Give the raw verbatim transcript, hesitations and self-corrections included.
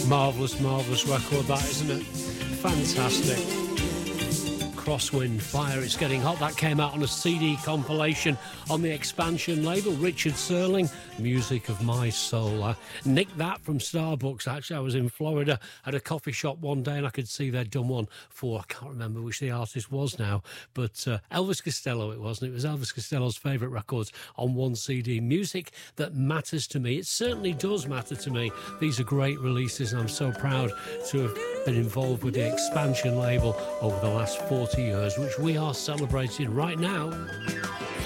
Marvellous, marvellous record that, isn't it? Fantastic. Crosswind, Fire, It's Getting Hot. That came out on a C D compilation on the Expansion label. Richard Serling, Music of My Soul. I nicked that from Starbucks, actually. I was in Florida at a coffee shop one day and I could see they'd done one for, I can't remember which the artist was now, but uh, Elvis Costello it was, and it was Elvis Costello's favourite records on one C D. Music that matters to me. It certainly does matter to me. These are great releases and I'm so proud to have been involved with the Expansion label over the last forty years, which we are celebrating right now.